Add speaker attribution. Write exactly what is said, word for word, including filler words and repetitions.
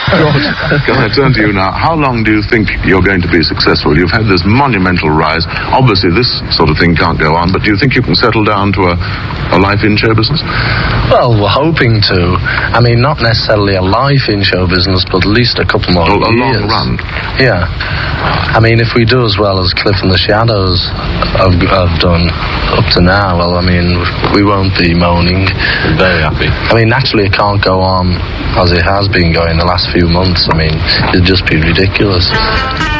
Speaker 1: Can I turn to you now? How long do you think you're going to be successful? You've had this monumental rise. Obviously, this sort of thing can't go on, but do you think you can settle down to a, a life in show business?
Speaker 2: Well, we're hoping to. I mean, not necessarily a life in show business, but at least a couple more
Speaker 1: a,
Speaker 2: years.
Speaker 1: A long run.
Speaker 2: Yeah. I mean, if we do as well as Cliff and the Shadows have, have done up to now, well, I mean, we won't be moaning.
Speaker 1: Very happy.
Speaker 2: I mean, naturally, it can't go on as it has been going the last few months. I mean, it'd just be ridiculous.